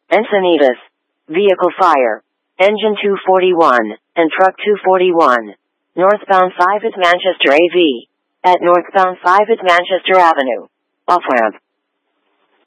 Encinitas. Vehicle fire. Engine 241, and truck 241. Northbound 5 at Manchester AV. At northbound 5 at Manchester Avenue. Off-ramp.